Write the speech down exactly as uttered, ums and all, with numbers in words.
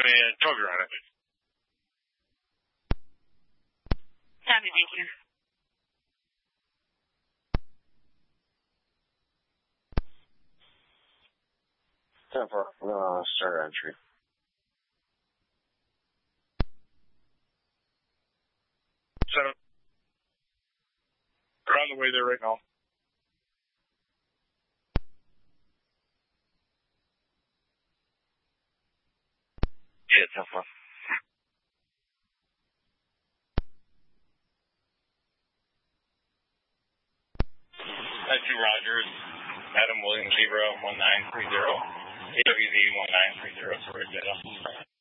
a tugger on it. Copy, thank you. ten four, uh, start entry. Seven. They're on the way there right now. Yeah, ten four. That's two Rogers, Adam Williams Zebra one nine three zero, A W Z one nine three zero, storage data.